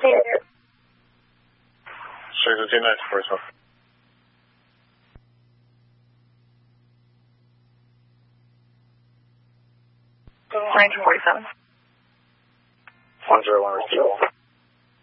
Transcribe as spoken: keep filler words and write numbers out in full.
Six fifteen nine four seven. nineteen forty-seven. One zero one receive.